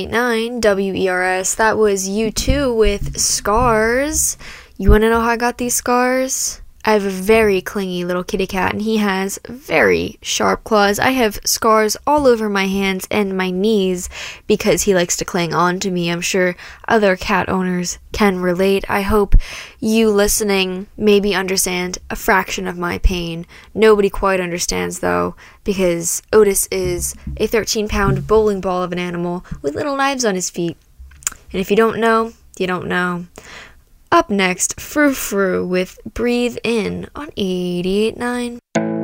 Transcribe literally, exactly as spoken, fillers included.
eighty-eight point nine W E R S. That was U two with Scars. You want to know how I got these scars? I have a very clingy little kitty cat, and he has very sharp claws. I have scars all over my hands and my knees because he likes to cling on to me. I'm sure other cat owners can relate. I hope you listening maybe understand a fraction of my pain. Nobody quite understands, though, because Otis is a thirteen-pound bowling ball of an animal with little knives on his feet. And if you don't know, you don't know. Up next, Frou Frou with Breathe In on eighty-eight point nine.